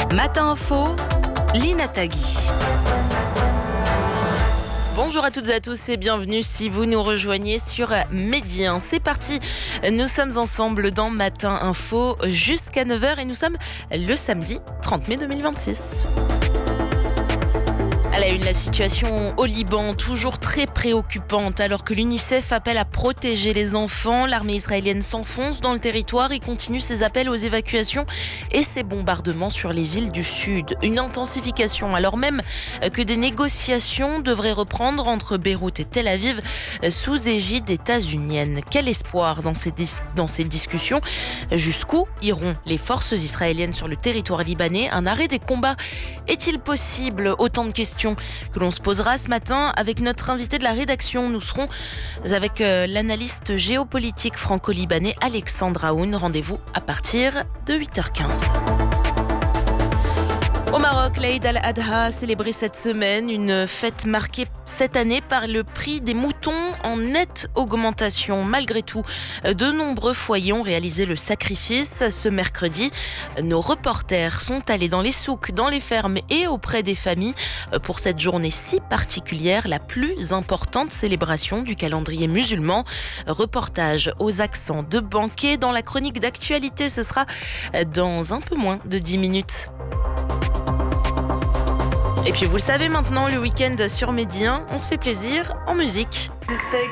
Matin Info, Lina Tagui. Bonjour à toutes et à tous et bienvenue si vous nous rejoignez sur Midi 1. C'est parti, nous sommes ensemble dans Matin Info jusqu'à 9h et nous sommes le samedi 30 mai 2026. À la une, la situation au Liban, toujours très préoccupante. Alors que l'UNICEF appelle à protéger les enfants, l'armée israélienne s'enfonce dans le territoire et continue ses appels aux évacuations et ses bombardements sur les villes du sud. Une intensification alors même que des négociations devraient reprendre entre Beyrouth et Tel Aviv sous égide états-unienne. Quel espoir dans ces discussions? Jusqu'où iront les forces israéliennes sur le territoire libanais? Un arrêt des combats est-il possible? Autant de questions que l'on se posera ce matin avec notre invité de la rédaction. Nous serons avec l'analyste géopolitique franco-libanais Alexandre Aoun. Rendez-vous à partir de 8h15. Au Maroc, l'Aïd al-Adha a célébré cette semaine, une fête marquée cette année par le prix des moutons en nette augmentation. Malgré tout, de nombreux foyers ont réalisé le sacrifice. Ce mercredi, nos reporters sont allés dans les souks, dans les fermes et auprès des familles pour cette journée si particulière, la plus importante célébration du calendrier musulman. Reportage aux accents de banquet dans la chronique d'actualité, ce sera dans un peu moins de 10 minutes. Et puis vous le savez maintenant, le week-end sur Midi 1, on se fait plaisir en musique.